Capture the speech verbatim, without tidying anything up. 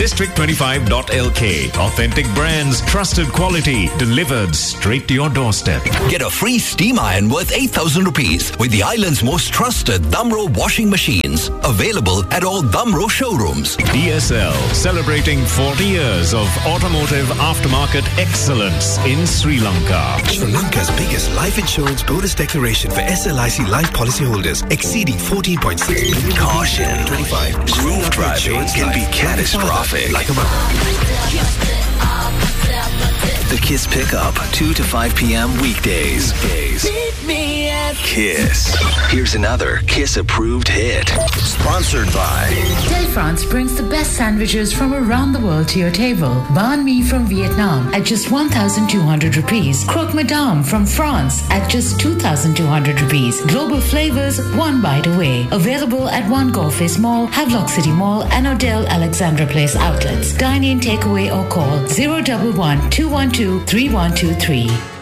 district twenty-five dot L K. Authentic brands, trusted quality, delivered straight to your doorstep. Get a free steam iron worth eight thousand rupees with the island's most trusted Damro washing machines. Available at all Damro showrooms. D S L, celebrating forty years of automotive aftermarket excellence in Sri Lanka. Sri Lanka's biggest life insurance bonus declaration for S L I C life policyholders exceeding fourteen point six million. Caution. twenty-five. Groove driving can be catastrophic. Like a mother. The Kiss Pickup, two to five p.m. weekdays. Meet me at Kiss. Here's another Kiss-approved hit. Sponsored by Delfrance brings the best sandwiches from around the world to your table. Banh mi from Vietnam at just one thousand two hundred rupees. Croque Madame from France at just two thousand two hundred rupees. Global flavors, one bite away. Available at One Golf Face Mall, Havelock City Mall, and Odell Alexandra Place outlets. Dine in, takeaway, or call zero one one, two one two, three one two three.